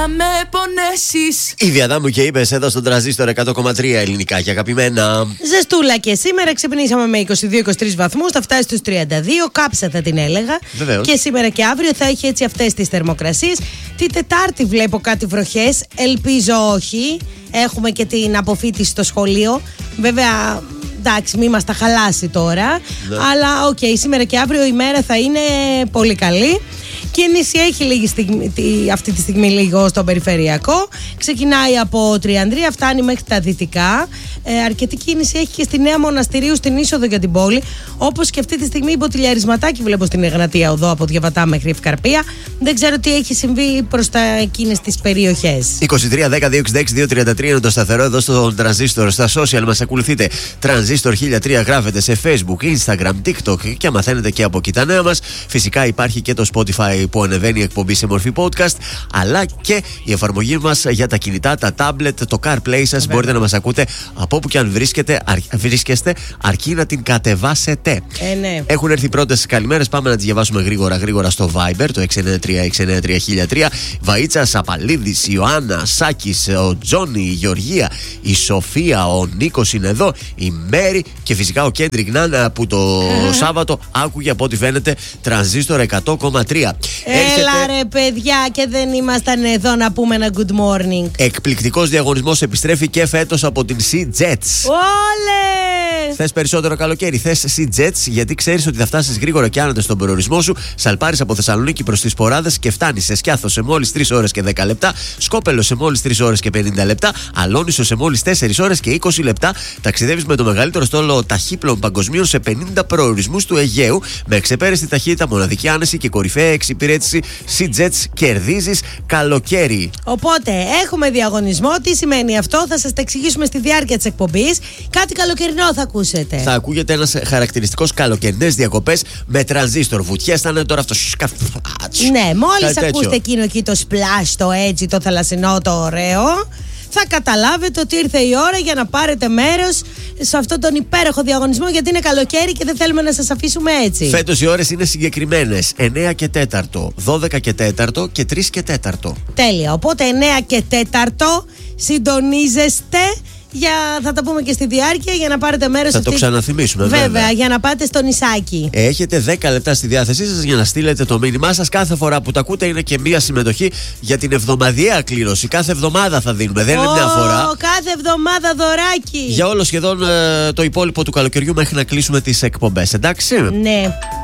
με πονέσεις. Η Διαδάμου και είπες εδώ στον Τρανζίστορ 100,3 ελληνικά και αγαπημένα. Ζεστούλα και σήμερα ξυπνήσαμε με 22-23 βαθμούς, θα φτάσει στους 32, κάψα θα την έλεγα. Βεβαίως. Και σήμερα και αύριο θα έχει έτσι αυτές τις θερμοκρασίες. Τη Τετάρτη βλέπω κάτι βροχές, ελπίζω όχι. Έχουμε και την αποφοίτηση στο σχολείο. Βέβαια, εντάξει, μη μας τα χαλάσει τώρα. Ναι. Αλλά οκ, σήμερα και αύριο η μέρα θα είναι πολύ καλή. Κίνηση έχει αυτή τη στιγμή λίγο στο περιφερειακό. Ξεκινάει από Τριανδρία, φτάνει μέχρι τα δυτικά. Αρκετή κίνηση έχει και στη Νέα Μοναστηρίου, στην είσοδο για την πόλη. Όπως και αυτή τη στιγμή υποτιλιαρισματάκι βλέπω στην Εγνατία Οδό από Διαβατά μέχρι Ευκαρπία. Δεν ξέρω τι έχει συμβεί προς εκείνες τις περιοχές. 23-10-266-233 είναι το σταθερό εδώ στο Τρανζίστορ. Στα social μας ακολουθείτε. Τρανζίστορ 1003 γράφετε σε Facebook, Instagram, TikTok και μαθαίνετε και από εκεί τα νέα μας. Φυσικά υπάρχει και το Spotify που ανεβαίνει η εκπομπή σε μορφή podcast, αλλά και η εφαρμογή μας για τα κινητά, τα tablet, το CarPlay σας. Μπορείτε να μας ακούτε από όπου και αν βρίσκεστε, αρκεί να την κατεβάσετε. Ναι. Έχουν έρθει πρώτες καλημέρες. Πάμε να τις διαβάσουμε γρήγορα στο Viber, το 693-693-1003. Βαΐτσα, Σαπαλίδης, Ιωάννα, Σάκης, ο Τζόνι, η Γεωργία, η Σοφία, ο Νίκος είναι εδώ, η Μέρη και φυσικά ο Κέντρικ Νάνα που το Σάββατο άκουγε από ό,τι φαίνεται Τρανζίστορ 100,3. Έλα ρε παιδιά, και δεν ήμασταν εδώ να πούμε ένα good morning. Εκπληκτικός διαγωνισμός επιστρέφει και φέτος από την Sea Jets. Όλε! Θες περισσότερο καλοκαίρι, θες Sea Jets, γιατί ξέρεις ότι θα φτάσεις γρήγορα και άνετα στον προορισμό σου. Σαλπάρεις από Θεσσαλονίκη προς τις Ποράδες και φτάνεις σε Σκιάθο σε μόλις 3 ώρες και 10 λεπτά, Σκόπελο σε μόλις 3 ώρες και 50 λεπτά, Αλόνισο σε μόλις 4 ώρες και 20 λεπτά. Ταξιδεύεις με το μεγαλύτερο στόλο ταχύπλων παγκοσμίων σε 50 προορισμούς του Αιγαίου με εξεπέραστη ταχύτητα, μοναδική άνεση και κορυφαία εξυπηρέτηση. Sea Jets, κερδίζεις καλοκαίρι. Οπότε έχουμε διαγωνισμό. Τι σημαίνει αυτό, θα σας τα εξηγήσουμε στη διάρκεια της εκπομπής. Κάτι καλοκαιρινό θα ακούσετε. Θα ακούγεται ένας χαρακτηριστικός καλοκαιρινές διακοπές με Τρανζίστορ. Βουτιές θα είναι τώρα αυτό. Ναι, μόλις ακούστε εκείνο εκεί το splash, το έτσι, το θαλασσινό, το ωραίο, θα καταλάβετε ότι ήρθε η ώρα για να πάρετε μέρος σε αυτόν τον υπέροχο διαγωνισμό, γιατί είναι καλοκαίρι και δεν θέλουμε να σας αφήσουμε έτσι. Φέτος οι ώρες είναι συγκεκριμένες. 9 και 4, 12 και 4 και 3 και 4. Τέλεια. Οπότε 9 και 4 συντονίζεστε. Θα τα πούμε και στη διάρκεια για να πάρετε μέρος. Θα το ξαναθυμίσουμε, βέβαια. Για να πάτε στο νησάκι. Έχετε 10 λεπτά στη διάθεσή σας για να στείλετε το μήνυμά σας. Κάθε φορά που τα ακούτε είναι και μία συμμετοχή για την εβδομαδιαία κλήρωση. Κάθε εβδομάδα θα δίνουμε, δεν είναι μια φορά. Κάθε εβδομάδα δωράκι. Για όλο σχεδόν το υπόλοιπο του καλοκαιριού μέχρι να κλείσουμε τις εκπομπές, εντάξει. Ναι.